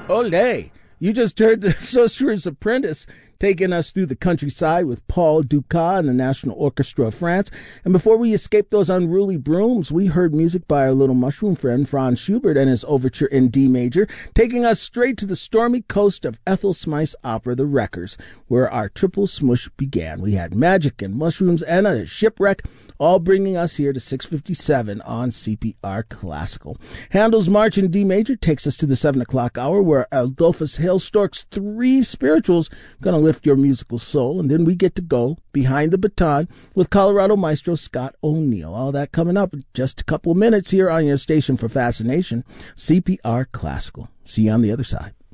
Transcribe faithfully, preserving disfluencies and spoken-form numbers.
Olé! You just heard the Sorcerer's Apprentice taking us through the countryside with Paul Dukas and the National Orchestra of France. And before we escaped those unruly brooms, we heard music by our little mushroom friend Franz Schubert and his overture in D major, taking us straight to the stormy coast of Ethel Smythe's opera, The Wreckers, where our triple smush began. We had magic and mushrooms and a shipwreck, all bringing us here to six fifty-seven on C P R Classical. Handel's March in D major takes us to the seven o'clock hour, where Adolphus Hailstork's three spirituals going to lift your musical soul, and then we get to go behind the baton with Colorado maestro Scott O'Neill. All that coming up in just a couple of minutes here on your station for fascination, C P R Classical. See you on the other side.